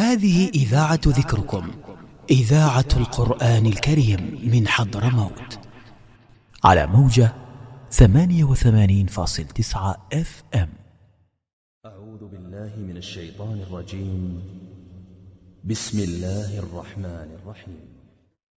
هذه إذاعة ذكركم، إذاعة القرآن الكريم من حضرموت، على موجة 88.9 FM. أعوذ بالله من الشيطان الرجيم. بسم الله الرحمن الرحيم.